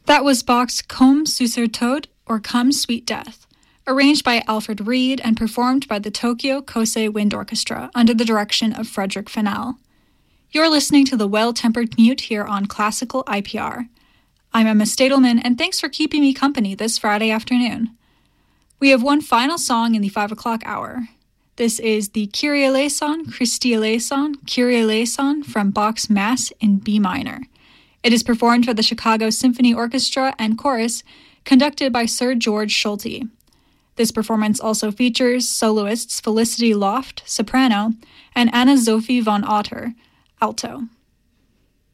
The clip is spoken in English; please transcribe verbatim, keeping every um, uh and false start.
That was Bach's Komm, süßer Tod, or Come, Sweet Death, arranged by Alfred Reed and performed by the Tokyo Kosei Wind Orchestra under the direction of Frederick Fennell. You're listening to The Well-Tempered Mute here on Classical I P R. I'm Emma Stadelman, and thanks for keeping me company this Friday afternoon. We have one final song in the five o'clock hour. This is the Kyrie eleison, Christi eleison, Kyrie eleison from Bach's Mass in B minor. It is performed by the Chicago Symphony Orchestra and Chorus, conducted by Sir George Schulte. This performance also features soloists Felicity Loft, soprano, and Anna Sophie von Otter, alto.